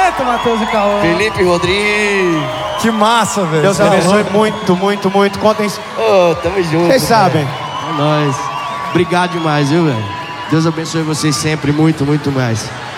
Neto, Matheus e Cauã. Felipe Rodrigues. Que massa, velho. Deus abençoe muito, muito, muito. Contem. Ô, tamo junto. Vocês sabem. É nóis. Obrigado demais, viu, velho? Deus abençoe vocês sempre muito, muito mais.